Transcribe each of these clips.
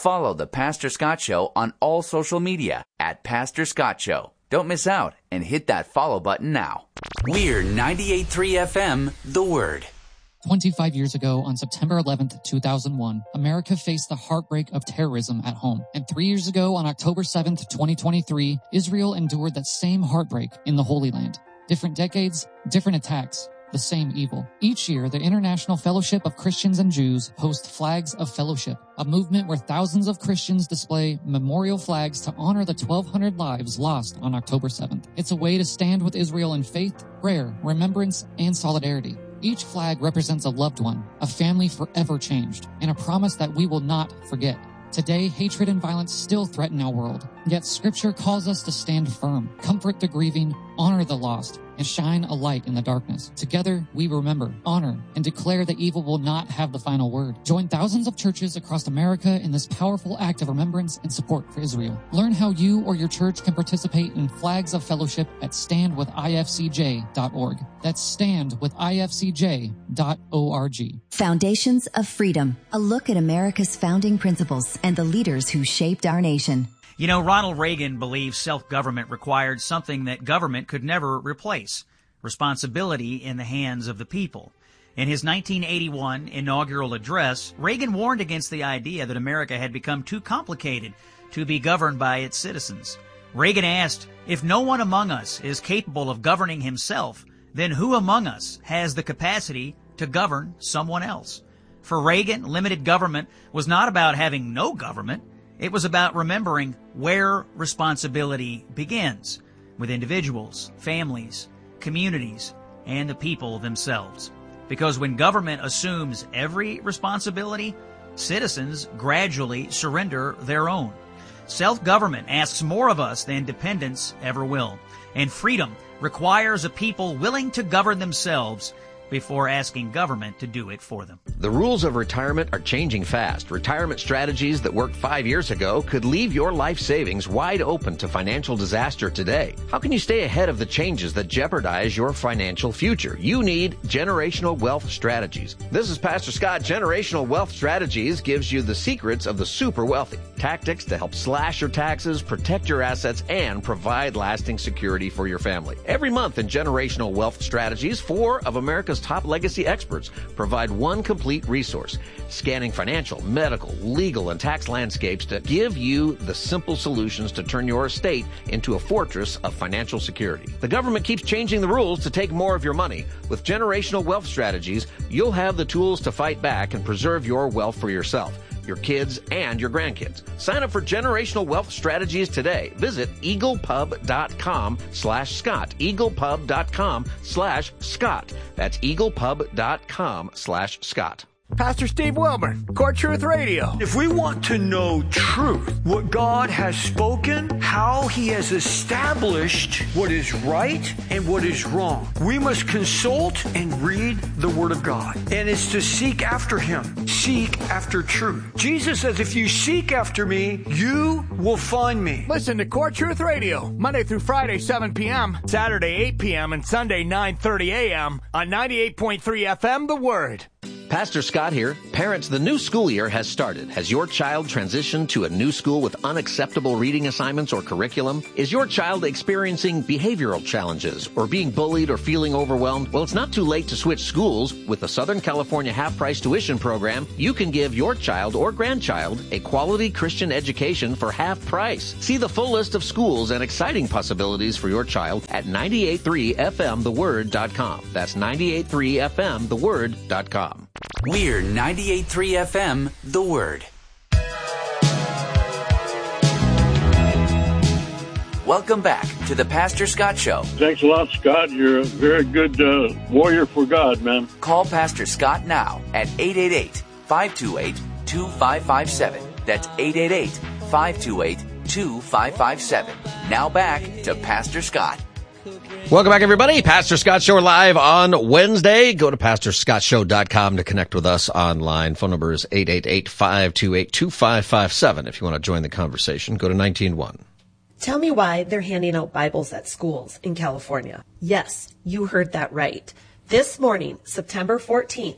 follow The Pastor Scott Show on all social media at Pastor Scott Show. Don't miss out and hit that follow button now. We're 98.3 FM, The Word. 25 years ago, on September 11th, 2001, America faced the heartbreak of terrorism at home. And 3 years ago, on October 7th, 2023, Israel endured that same heartbreak in the Holy Land. Different decades, different attacks, the same evil. Each year, the International Fellowship of Christians and Jews hosts Flags of Fellowship, a movement where thousands of Christians display memorial flags to honor the 1,200 lives lost on October 7th. It's a way to stand with Israel in faith, prayer, remembrance, and solidarity. Each flag represents a loved one, a family forever changed, and a promise that we will not forget. Today, hatred and violence still threaten our world, yet Scripture calls us to stand firm, comfort the grieving, honor the lost, and shine a light in the darkness. Together, we remember, honor, and declare that evil will not have the final word. Join thousands of churches across America in this powerful act of remembrance and support for Israel. Learn how you or your church can participate in Flags of Fellowship at standwithifcj.org. That's standwithifcj.org. Foundations of Freedom, a look at America's founding principles and the leaders who shaped our nation. You know, Ronald Reagan believed self-government required something that government could never replace: responsibility in the hands of the people. In his 1981 inaugural address, Reagan warned against the idea that America had become too complicated to be governed by its citizens. Reagan asked, "If no one among us is capable of governing himself, then who among us has the capacity to govern someone else?" For Reagan, limited government was not about having no government. It was about remembering where responsibility begins, with individuals, families, communities, and the people themselves. Because when government assumes every responsibility, citizens gradually surrender their own. Self-government asks more of us than dependence ever will. And freedom requires a people willing to govern themselves before asking government to do it for them. The rules of retirement are changing fast. Retirement strategies that worked 5 years ago could leave your life savings wide open to financial disaster today. How can you stay ahead of the changes that jeopardize your financial future? You need Generational Wealth Strategies. This is Pastor Scott. Generational Wealth Strategies gives you the secrets of the super wealthy. Tactics to help slash your taxes, protect your assets, and provide lasting security for your family. Every month in Generational Wealth Strategies, 4 of America's top legacy experts provide one complete resource, scanning financial, medical, legal, and tax landscapes to give you the simple solutions to turn your estate into a fortress of financial security. The government keeps changing the rules to take more of your money. With Generational Wealth Strategies, you'll have the tools to fight back and preserve your wealth for yourself, your kids, and your grandkids. Sign up for Generational Wealth Strategies today. Visit eaglepub.com/Scott. eaglepub.com/Scott. That's eaglepub.com/Scott. Pastor Steve Wilburn, Core Truth Radio. If we want to know truth, what God has spoken, how He has established what is right and what is wrong, we must consult and read the Word of God. And it's to seek after Him, seek after truth. Jesus says, if you seek after me, you will find me. Listen to Core Truth Radio, Monday through Friday, 7 p.m., Saturday, 8 p.m., and Sunday, 9:30 a.m. on 98.3 FM, The Word. Pastor Scott here. Parents, the new school year has started. Has your child transitioned to a new school with unacceptable reading assignments or curriculum? Is your child experiencing behavioral challenges or being bullied or feeling overwhelmed? Well, it's not too late to switch schools. With the Southern California half-price tuition program, you can give your child or grandchild a quality Christian education for half price. See the full list of schools and exciting possibilities for your child at 983fmtheword.com. That's 983fmtheword.com. We're 98.3 FM, The Word. Welcome back to the Pastor Scott Show. Thanks a lot, Scott. You're a very good warrior for God, man. Call Pastor Scott now at 888-528-2557. That's 888-528-2557. Now back to Pastor Scott. Welcome back, everybody. Pastor Scott Show live on Wednesday. Go to PastorScottShow.com to connect with us online. Phone number is 888-528-2557. If you want to join the conversation, go to 19.1. Tell me why they're handing out Bibles at schools in California. Yes, you heard that right. This morning, September 14th,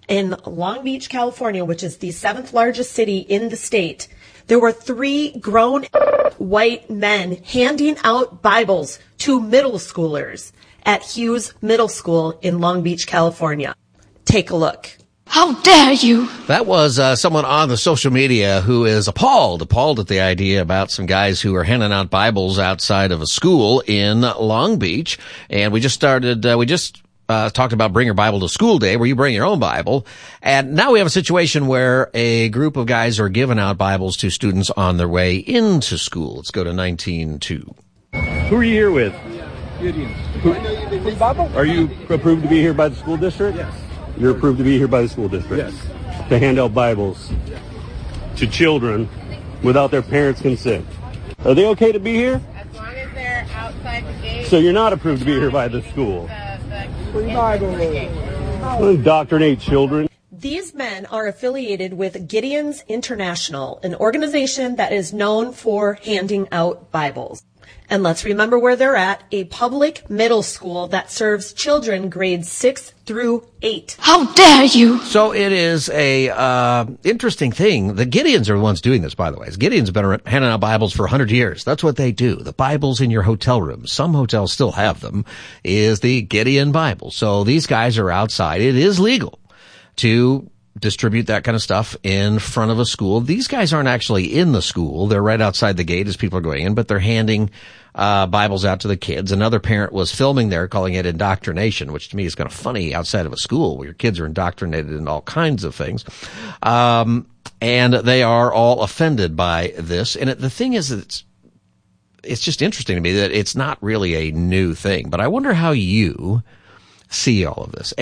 In Long Beach, California, which is the 7th largest city in the state, there were 3 grown white men handing out Bibles to middle schoolers at Hughes Middle School in Long Beach, California. Take a look. How dare you? That was someone on the social media who is appalled at the idea about some guys who are handing out Bibles outside of a school in Long Beach. And we just talked about Bring Your Bible to School Day, where you bring your own Bible. And now we have a situation where a group of guys are giving out Bibles to students on their way into school. Let's go to 19-2. Who are you here with? Gideon. Are you approved to be here by the school district? Yes. You're approved to be here by the school district? Yes. To hand out Bibles to children without their parents' consent. Are they okay to be here? As long as they're outside the gate. So you're not approved to be here by the school? Free Bible. Indoctrinate children. These men are affiliated with Gideon's International, an organization that is known for handing out Bibles. And let's remember where they're at, a public middle school that serves children grades 6 through 8. How dare you? So it is a interesting thing. The Gideons are the ones doing this, by the way. Gideons have been handing out Bibles for 100 years. That's what they do. The Bibles in your hotel room, some hotels still have them, is the Gideon Bible. So these guys are outside. It is legal to distribute that kind of stuff in front of a school. These guys aren't actually in the school. They're right outside the gate as people are going in, but they're handing Bibles out to the kids. Another parent was filming there, calling it indoctrination, which to me is kind of funny outside of a school where your kids are indoctrinated in all kinds of things. And they are all offended by this. And the thing is, it's just interesting to me that it's not really a new thing, but I wonder how you see all of this.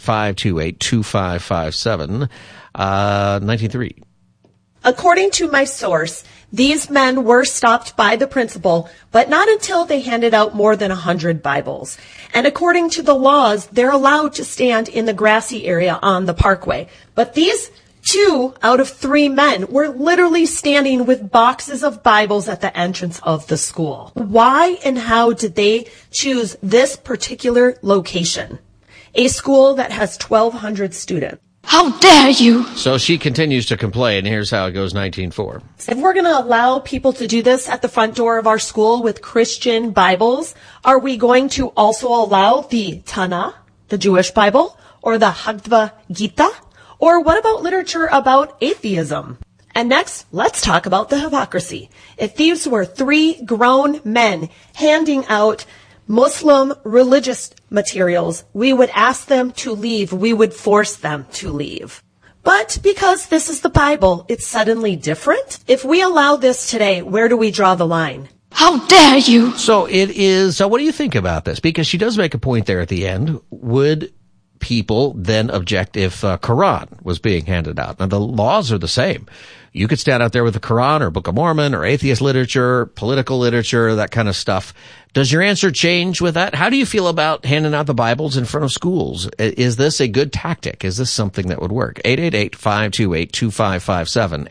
888-528-2557, 19-3. According to my source, these men were stopped by the principal, but not until they handed out more than 100 Bibles. And according to the laws, they're allowed to stand in the grassy area on the parkway. But these 2 out of 3 men were literally standing with boxes of Bibles at the entrance of the school. Why and how did they choose this particular location? A school that has 1,200 students. How dare you? So she continues to complain. Here's how it goes, 19-4. If we're going to allow people to do this at the front door of our school with Christian Bibles, are we going to also allow the Tanakh, the Jewish Bible, or the Bhagavad Gita? Or what about literature about atheism? And next, let's talk about the hypocrisy. If these were 3 grown men handing out Muslim religious materials, we would ask them to leave. We would force them to leave. But because this is the Bible, it's suddenly different. If we allow this today, where do we draw the line? How dare you? So it is, what do you think about this? Because she does make a point there at the end. Would people then object if Quran was being handed out? Now, the laws are the same. You could stand out there with the Quran or Book of Mormon or atheist literature, political literature, that kind of stuff. Does your answer change with that? How do you feel about handing out the Bibles in front of schools? Is this a good tactic? Is this something that would work? 888-528-2557,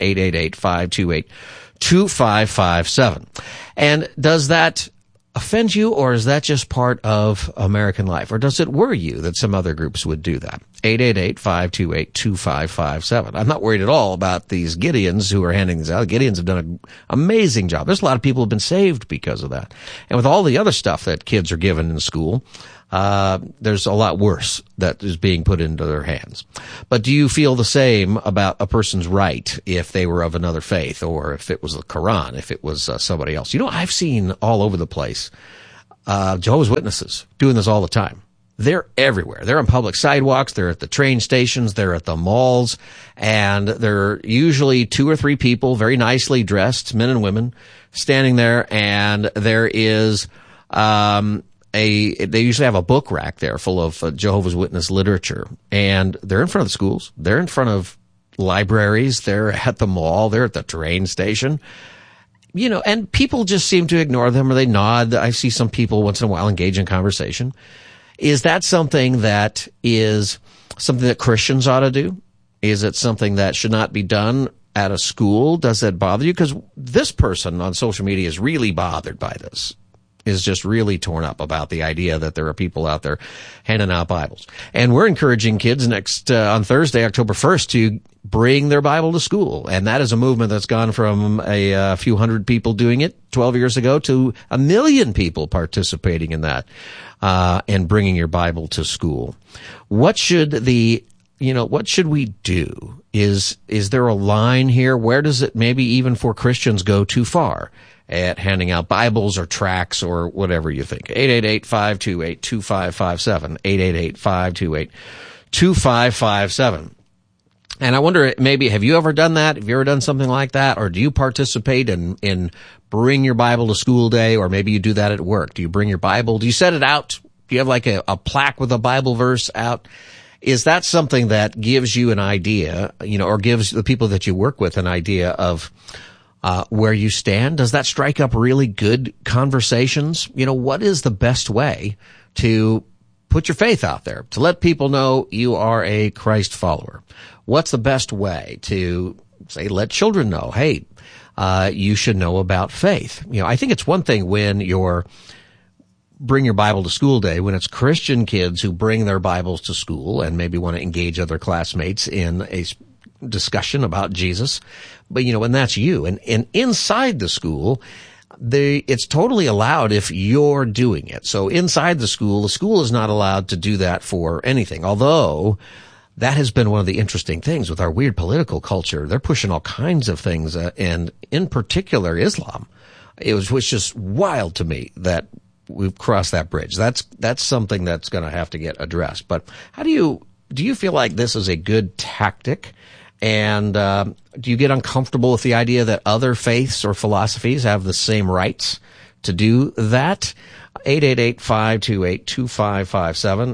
888-528-2557. And does that offend you, or is that just part of American life? Or does it worry you that some other groups would do that? 888-528-2557. I'm not worried at all about these Gideons who are handing these out. Gideons have done an amazing job. There's a lot of people who have been saved because of that. And with all the other stuff that kids are given in school, there's a lot worse that is being put into their hands. But do you feel the same about a person's right if they were of another faith, or if it was the Quran, if it was somebody else? You know, I've seen all over the place Jehovah's Witnesses doing this all the time. They're everywhere. They're on public sidewalks. They're at the train stations. They're at the malls. And they're usually 2 or 3 people, very nicely dressed, men and women, standing there. And there is they usually have a book rack there full of Jehovah's Witness literature. And they're in front of the schools. They're in front of libraries. They're at the mall. They're at the train station. You know, and people just seem to ignore them, or they nod. I see some people once in a while engage in conversation. Is that something that Christians ought to do? Is it something that should not be done at a school? Does that bother you? Because this person on social media is really bothered by this. is just really torn up about the idea that there are people out there handing out Bibles. And we're encouraging kids on Thursday, October 1st, to bring their Bible to school. And that is a movement that's gone from a few hundred people doing it 12 years ago to 1 million people participating in that, and bringing your Bible to school. What should we do? Is there a line here? Where does it, maybe even for Christians, go too far at handing out Bibles or tracts or whatever you think? 888-528-2557. 888-528-2557. And I wonder, maybe, have you ever done that? Have you ever done something like that? Or do you participate in bring your Bible to school day? Or maybe you do that at work. Do you bring your Bible? Do you set it out? Do you have like a plaque with a Bible verse out? Is that something that gives you an idea, or gives the people that you work with an idea of where you stand? Does that strike up really good conversations? What is the best way to put your faith out there, to let people know you are a Christ follower? What's the best way to, say, let children know, hey, you should know about faith? I think it's one thing when you're bring your Bible to school day, when it's Christian kids who bring their Bibles to school and maybe want to engage other classmates in a discussion about Jesus. But, when that's you. And inside the school, it's totally allowed if you're doing it. So inside the school is not allowed to do that for anything. Although that has been one of the interesting things with our weird political culture. They're pushing all kinds of things, and in particular Islam. It was just wild to me that we've crossed that bridge. That's something that's going to have to get addressed. But how do you feel like this is a good tactic? And do you get uncomfortable with the idea that other faiths or philosophies have the same rights to do that? 888-528-2557.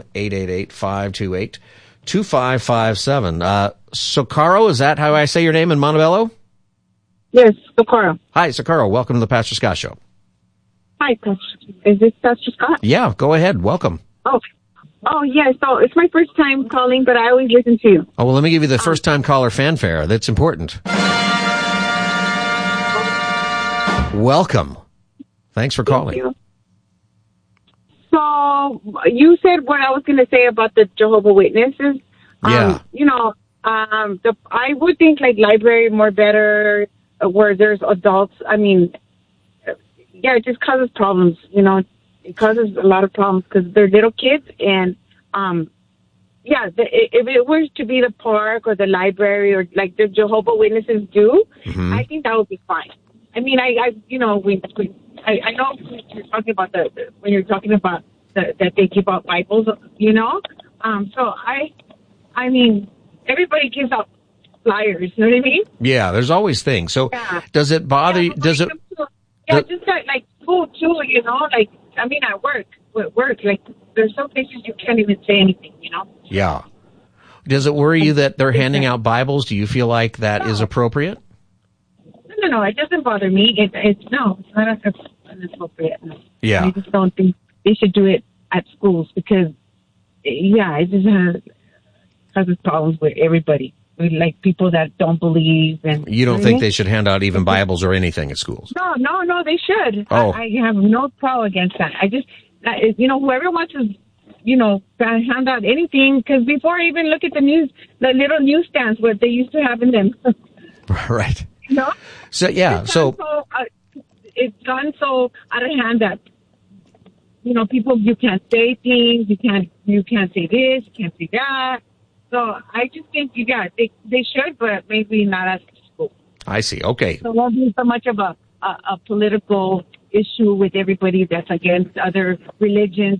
888-528-2557. Socorro, is that how I say your name in Montebello? Yes, Socorro. Hi, Socorro. Welcome to the Pastor Scott Show. Hi, Pastor. Is this Pastor Scott? Yeah, go ahead. Welcome. Oh, yeah. So it's my first time calling, but I always listen to you. Oh, well, let me give you the first-time caller fanfare. That's important. Welcome. Thanks for calling. Thank you. So you said what I was going to say about the Jehovah's Witnesses. Yeah. I would think like library more better where there's adults. I mean, yeah, it just causes problems, It causes a lot of problems because they're little kids. And, if it were to be the park or the library or like the Jehovah's Witnesses do, I think that would be fine. I mean, I know you're talking about when you're talking about that they give out Bibles, So I mean, everybody gives out flyers, you know what I mean? Yeah, there's always things. So does it bother you? Just like food too, like, I mean, at work, like, there's some places you can't even say anything, Yeah. Does it worry you that they're handing out Bibles? Do you feel like that is appropriate? No, it doesn't bother me. It's not inappropriate. No. Yeah. I just don't think they should do it at schools because, it just causes problems with everybody. With, like, people that don't believe. And you don't think they should hand out even Bibles or anything at schools? No, they should. Oh. I have no problem against that. I just, whoever wants to, hand out anything, because before I even look at the little newsstands where they used to have in them. Right. So, yeah, it's gone so out of hand that, people, you can't say things, you can't say this, you can't say that. So I just think, they should, but maybe not at school. I see. Okay. So it won't be so much of a political issue with everybody that's against other religions